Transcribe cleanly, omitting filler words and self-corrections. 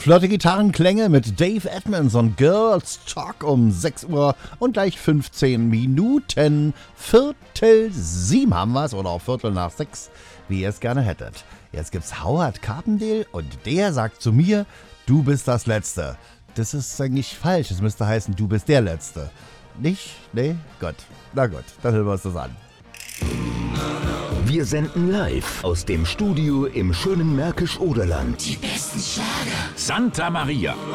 Flotte Gitarrenklänge mit Dave Edmunds und Girls Talk um 6 Uhr und gleich 15 Minuten. 6:15 haben wir es oder auch 6:15, wie ihr es gerne hättet. Jetzt gibt's Howard Carpendale und der sagt zu mir, du bist das Letzte. Das ist eigentlich falsch, es müsste heißen, du bist der Letzte. Nicht? Nee? Gut. Na gut, dann hören wir uns das an. Wir senden live aus dem Studio im schönen Märkisch-Oderland. Die besten Schlager. Santa Maria.